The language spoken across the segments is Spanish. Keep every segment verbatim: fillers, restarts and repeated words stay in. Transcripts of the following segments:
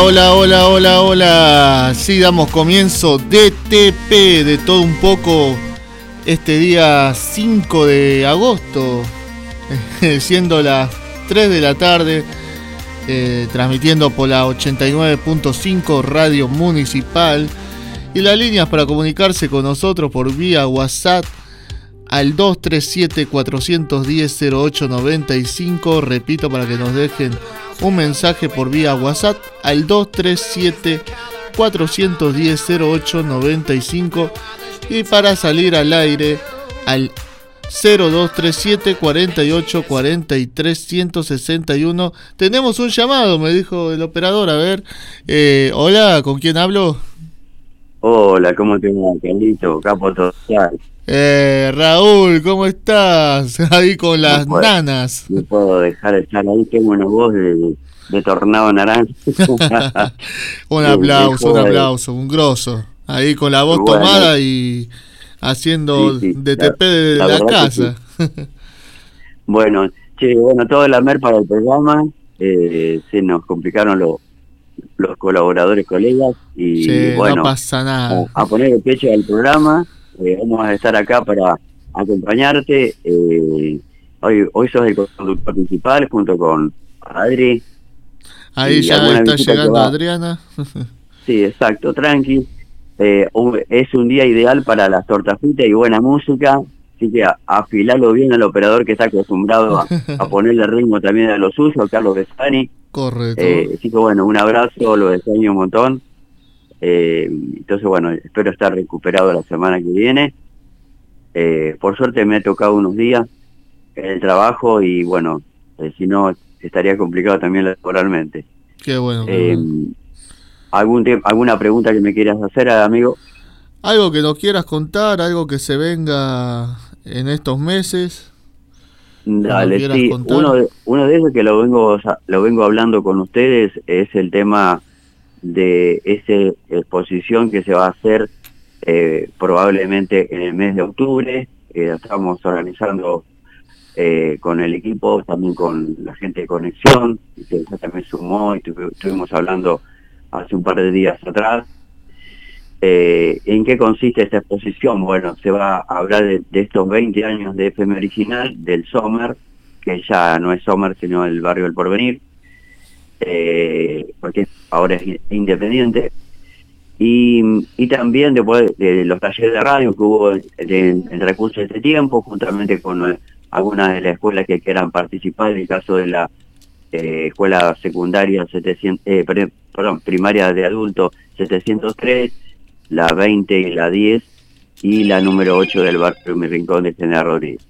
hola, hola, hola, hola. Sí, damos comienzo D T P, de todo un poco, este día cinco de agosto, siendo las tres de la tarde, eh, transmitiendo por la ochenta y nueve punto cinco Radio Municipal, y las líneas para comunicarse con nosotros por vía WhatsApp al dos tres siete, cuatro uno cero, cero ocho nueve cinco. Repito, para que nos dejen un mensaje por vía WhatsApp al dos tres siete, cuatro uno cero, cero ocho nueve cinco, y para salir al aire al cero dos tres siete, cuatro ocho cuatro tres uno seis uno. Tenemos un llamado, me dijo el operador. A ver, eh, hola, ¿con quién hablo? Hola, ¿cómo te va, Carlito? Capo total. Eh, Raúl, ¿cómo estás? Ahí con las no puedo, nanas. No puedo dejar de estar ahí, tengo una voz de, de tornado naranja. Un aplauso, un aplauso, un grosso. Ahí con la voz bueno, tomada y haciendo sí, sí, D T P de la, la casa. Sí. Bueno, che, bueno, todo el amer para el programa. Eh, se nos complicaron los los colaboradores, colegas, y sí, bueno, no pasa nada. A, a poner el pecho al programa. Eh, vamos a estar acá para acompañarte. Eh, hoy hoy sos el conductor principal junto con Adri. Ahí ya está llegando Adriana. Sí, exacto, tranqui. Eh, es un día ideal para las tortas fritas y buena música, así que a, afilalo bien al operador que está acostumbrado a, a ponerle ritmo también a lo suyo, a Carlos Besani. Correcto. Eh, así que bueno, un abrazo, lo extraño un montón. Eh, entonces bueno, espero estar recuperado la semana que viene. Eh, por suerte me ha tocado unos días en el trabajo y bueno, eh, si no estaría complicado también laboralmente. Qué bueno. Eh, qué bueno. ¿algún ¿Alguna pregunta que me quieras hacer, amigo? Algo que nos quieras contar, algo que se venga en estos meses. Dale, sí, uno de, uno de esos que lo vengo lo vengo hablando con ustedes es el tema de esa exposición que se va a hacer eh, probablemente en el mes de octubre. Eh, estamos organizando eh, con el equipo, también con la gente de Conexión, que también sumó y estuvimos hablando hace un par de días atrás. Eh, ¿En qué consiste esta exposición? Bueno, se va a hablar de, de estos veinte años de F M Original, del Sommer, que ya no es Sommer, sino el Barrio del Porvenir, eh, porque ahora es independiente, y, y también después de los talleres de radio que hubo en el recurso de este tiempo, juntamente con eh, algunas de las escuelas que quieran participar, en el caso de la eh, escuela secundaria, setecientos, eh, perdón, primaria de adultos setecientos tres, la veinte y la diez, y la número ocho del barrio Mi Rincón de General Rodríguez.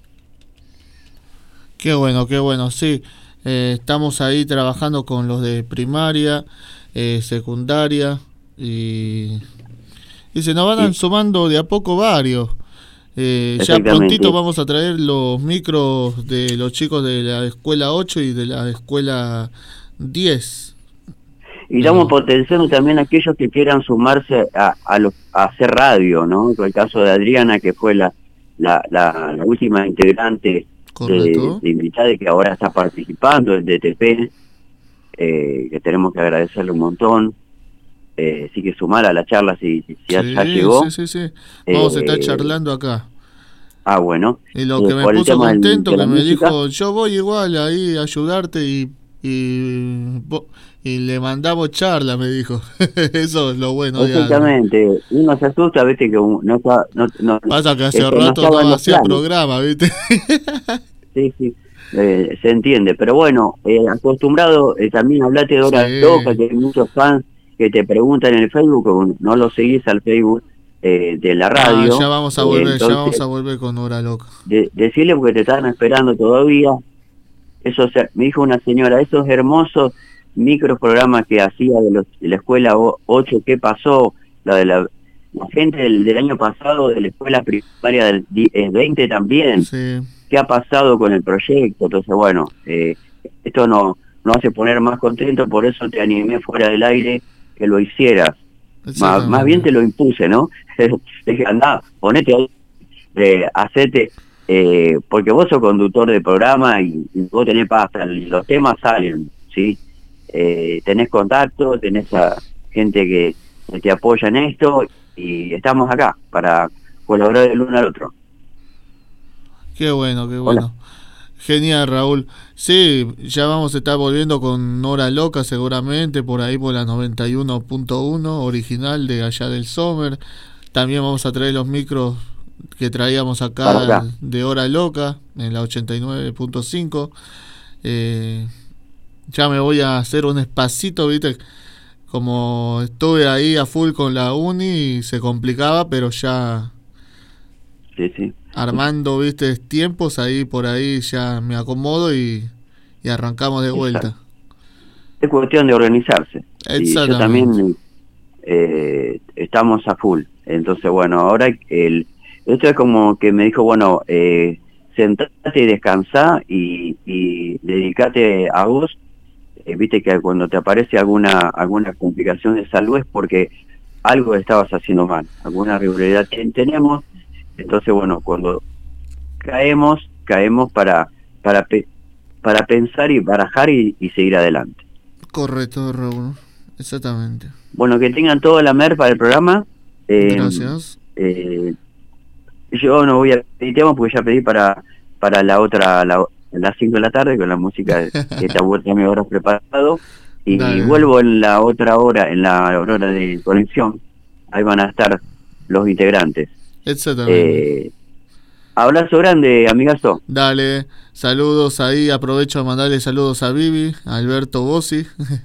Qué bueno, qué bueno, sí. Eh, estamos ahí trabajando con los de primaria, eh, secundaria, y, y se nos van sí. sumando de a poco varios. Eh, ya prontito vamos a traer los micros de los chicos de la escuela ocho y de la escuela diez. Y estamos potenciando también a aquellos que quieran sumarse a, a, lo, a hacer radio, ¿no? Con el caso de Adriana, que fue la, la, la, la última integrante de, de invitada y que ahora está participando en D T P, eh, que tenemos que agradecerle un montón. Eh, sí que sumar a la charla si, si sí, ya, ya llegó. Sí, sí, sí. Vamos eh, a estar charlando acá. Ah, bueno. Y lo que eh, me puso contento, del, que me música. dijo, yo voy igual ahí a ayudarte y... y y le mandamos charla, me dijo. Eso es lo bueno. Exactamente. Uno se asusta, viste, que no está... No, no, Pasa que hace este, rato no, no hacía programa, viste. Sí, sí. Eh, se entiende. Pero bueno, eh, acostumbrado, eh, también hablate de Hora sí. Loca, que hay muchos fans que te preguntan en el Facebook, no lo seguís al Facebook eh, de la radio. Ah, ya vamos a volver, eh, entonces, ya vamos a volver con Hora Loca. De, decirle porque te están esperando todavía. Eso, o sea, me dijo una señora, esos hermosos microprogramas que hacía de, los, de la escuela ocho, ¿qué pasó? La de la, la gente del, del año pasado de la escuela primaria del eh, veinte también. Sí. ¿Qué ha pasado con el proyecto? Entonces, bueno, eh, esto no nos hace poner más contento, por eso te animé fuera del aire que lo hicieras. Más, más bien te lo impuse, ¿no? Dije, andá, ponete ahí, eh, hacete, eh, porque vos sos conductor de programa y, y vos tenés pasta, los temas salen, ¿sí? eh, tenés contacto, tenés a gente que, que te apoya en esto, y estamos acá para colaborar el uno al otro. Qué bueno, qué bueno. Hola. Genial, Raúl. Sí, ya vamos a estar volviendo con Hora Loca seguramente, por ahí por la noventa y uno punto uno, original de allá del Sommer. También vamos a traer los micros que traíamos acá, acá. de Hora Loca, en la ochenta y nueve punto cinco. Eh, ya me voy a hacer un espacito, viste, como estuve ahí a full con la uni, se complicaba, pero ya... Sí, sí. Armando, viste, tiempos, ahí por ahí ya me acomodo y, y arrancamos de vuelta. Exacto. Es cuestión de organizarse. Y yo también eh, estamos a full. Entonces, bueno, ahora el esto es como que me dijo, bueno, eh, sentate y descansá y, y dedicate a vos. Eh, viste que cuando te aparece alguna alguna complicación de salud es porque algo estabas haciendo mal, alguna irregularidad que tenemos. Entonces, bueno, cuando caemos, caemos para para pe para pensar y barajar y, y seguir adelante. Correcto, Raúl. Exactamente. Bueno, que tengan toda la mer para el programa. Eh, Gracias. Eh, yo no voy a pedir temas porque ya pedí para para la otra, la, las cinco de la tarde, con la música que está vuelta a mi hora preparado. Y Dale. vuelvo en la otra hora, en la hora de conexión. Ahí van a estar los integrantes. Exactamente. Eh, abrazo grande, amigazo. Dale, saludos ahí, aprovecho a mandarle saludos a Vivi, a Alberto Bossi,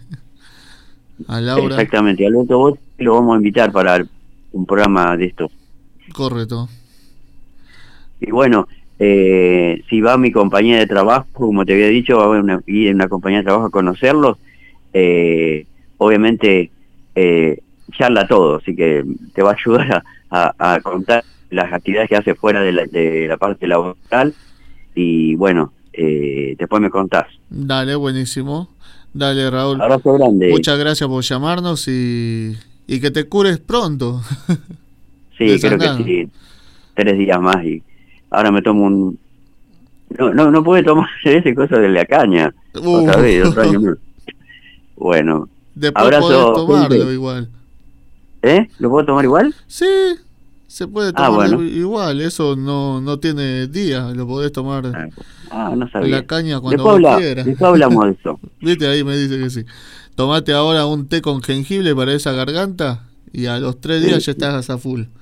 a Laura. Exactamente, Alberto Bossi lo vamos a invitar para un programa de esto. Correcto. Y bueno, eh, si va mi compañía de trabajo, como te había dicho, va a haber una, ir en una compañía de trabajo a conocerlos, eh, obviamente eh, charla todo, así que te va a ayudar a A, a contar las actividades que hace fuera de la, de la parte laboral. Y bueno, eh, después me contás. Dale, buenísimo. Dale, Raúl. Abrazo grande. Muchas gracias por llamarnos y, y que te cures pronto. Sí, creo que sí. Tres días más y ahora me tomo un... No, no, no puede tomar ese cosa de la caña. Uh. Otra vez, otro año más. Bueno. Después abrazo, podés tomarlo gente. igual. ¿Eh? ¿Lo puedo tomar igual? Sí, se puede tomar ah, bueno. igual, eso no no tiene día, lo podés tomar. Ah, no sabía. La caña cuando después vos habla, quieras. Después hablamos de eso. Viste, ahí me dice que sí. Tomate ahora un té con jengibre para esa garganta y a los tres días sí, ya estás a full.